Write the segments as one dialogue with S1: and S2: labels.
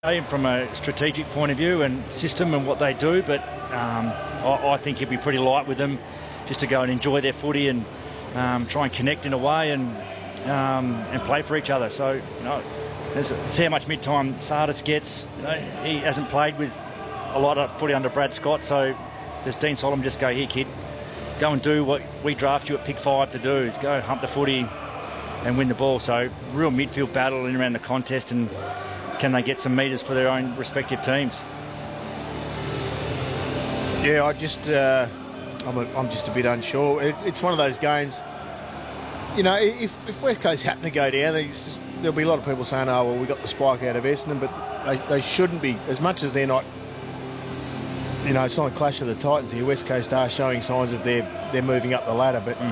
S1: From a strategic point of view and system and what they do, but I think he'll be pretty light with them just to go and enjoy their footy and try and connect in a way and play for each other. So, see how much mid-time Sardis gets. He hasn't played with a lot of footy under Brad Scott, so does Dean Solomon just go, here kid, go and do what we draft you at pick 5 to do, is go hump the footy and win the ball. So real midfield battle in around the contest, and can they get some metres for their own respective teams?
S2: Yeah, I'm just a bit unsure. It's one of those games, if West Coast happen to go down, there'll be a lot of people saying, oh, well, we got the spike out of Essendon, but they shouldn't be, as much as they're not, it's not a clash of the Titans here. West Coast are showing signs of they're moving up the ladder, but,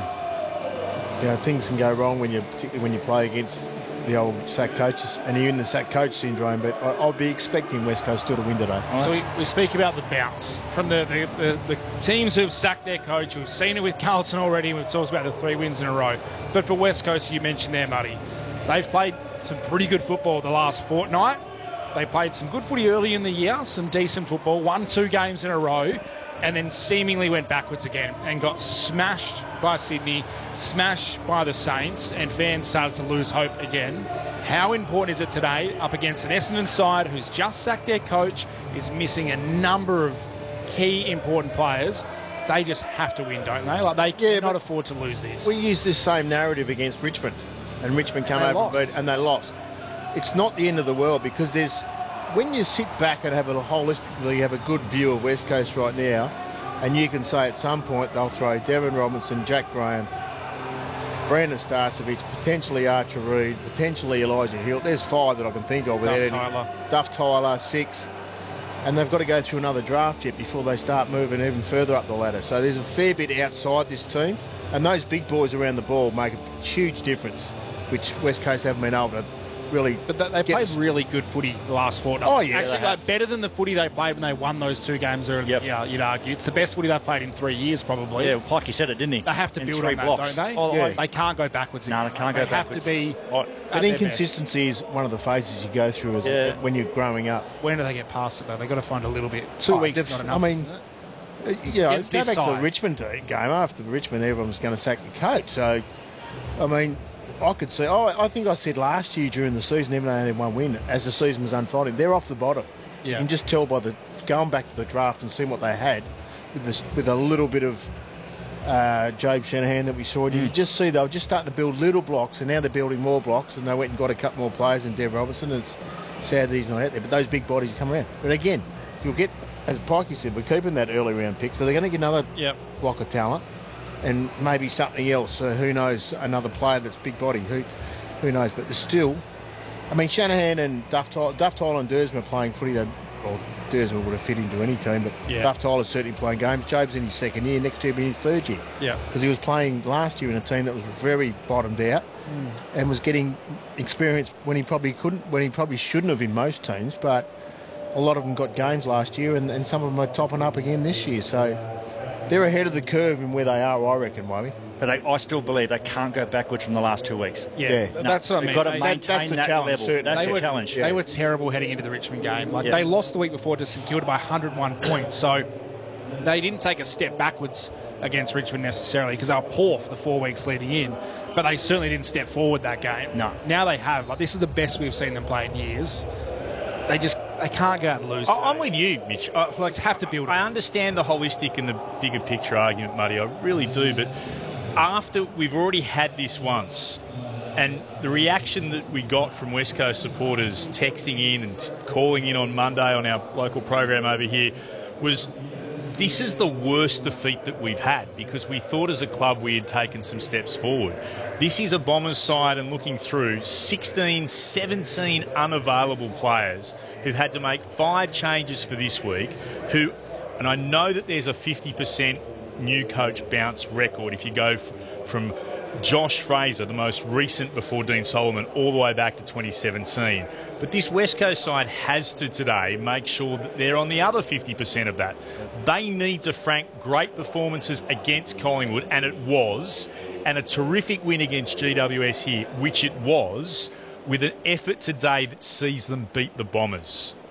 S2: things can go wrong particularly when you play against the old sack coaches, and you're in the sack coach syndrome, but I'll be expecting West Coast still to win today.
S3: So we speak about the bounce from the teams who've sacked their coach. We've seen it with Carlton already, and we've talked about the 3 wins in a row. But for West Coast, you mentioned there, Muddy, they've played some pretty good football the last fortnight. They played some good footy early in the year, some decent football, won 2 games in a row, and then seemingly went backwards again and got smashed by Sydney, smashed by the Saints, and fans started to lose hope again. How important is it today up against an Essendon side who's just sacked their coach, is missing a number of key important players? They just have to win, don't they? Like, they cannot afford to lose this.
S2: We used this same narrative against Richmond, and Richmond came over and they lost. It's not the end of the world, because when you sit back and have a good view of West Coast right now, and you can say at some point they'll throw Devon Robinson, Jack Graham, Brandon Starcevic, potentially Archer Reid, potentially Elijah Hill. There's 5 that I can think of. Duff Tyler, 6. And they've got to go through another draft yet before they start moving even further up the ladder. So there's a fair bit outside this team. And those big boys around the ball make a huge difference, which West Coast haven't been able to really.
S3: But they played really good footy the last fortnight.
S2: Oh, yeah.
S3: Actually, better than the footy they played when they won those 2 games earlier. Yep. Yeah, you'd argue. It's the best footy they've played in 3 years, probably.
S1: Yeah, Pikey said it, didn't he?
S3: They have to build on that,
S1: blocks.
S3: don't they?
S1: Oh, yeah.
S3: They can't go backwards.
S1: No, they can't go backwards.
S3: They have to be.
S2: But inconsistency is one of the phases you go through when you're growing up.
S3: When do they get past it, though? They've got to find a little bit. 2 weeks is not enough.
S2: I mean, go back to the Richmond game. After the Richmond, everyone was going to sack the coach. So, I mean, I could see. I think I said last year during the season, even though they had 1 win, as the season was unfolding, they're off the bottom. Yeah. You can just tell by going back to the draft and seeing what they had with a little bit of Jabe Shanahan that we saw. You could just see they were just starting to build little blocks, and now they're building more blocks, and they went and got a couple more players in Dev Robinson. It's sad that he's not out there, but those big bodies come around. But again, you'll get, as Pikey said, we're keeping that early round pick, so they're going to get another block of talent. And maybe something else. Who knows? Another player that's big body. Who knows? But there's still. I mean, Shanahan and Duff Tyler and Dersma are playing footy. Dersma would have fit into any team, but Duff Tyler's certainly playing games. Jabe's in his 2nd year. Next year, will be in his 3rd year. Yeah. Because he was playing last year in a team that was very bottomed out and was getting experience when he probably shouldn't have in most teams. But a lot of them got games last year, and some of them are topping up again this year. So they're ahead of the curve in where they are, I reckon, Wobby.
S1: But I still believe they can't go backwards from the last 2 weeks.
S3: That's what I mean.
S1: They've got to maintain that level. That's the challenge.
S3: They were terrible heading into the Richmond game. They lost the week before to St Kilda by 101 points. So they didn't take a step backwards against Richmond necessarily, because they were poor for the 4 weeks leading in. But they certainly didn't step forward that game. No. Now they have. This is the best we've seen them play in years. They can't go out and lose.
S4: I'm with you, Mitch.
S3: They have to build it.
S4: I understand the holistic and the bigger picture argument, Muddy. I really do. But after we've already had this once, and the reaction that we got from West Coast supporters texting in and calling in on Monday on our local program over here was, this is the worst defeat that we've had, because we thought as a club we had taken some steps forward. This is a Bombers side, and looking through 16, 17 unavailable players who've had to make 5 changes for this week, and I know that there's a 50% new coach bounce record if you go from Josh Fraser, the most recent before Dean Solomon, all the way back to 2017. But this West Coast side has to today make sure that they're on the other 50% of that. They need to frank great performances against Collingwood, and it was, and a terrific win against GWS here, which it was, with an effort today that sees them beat the Bombers.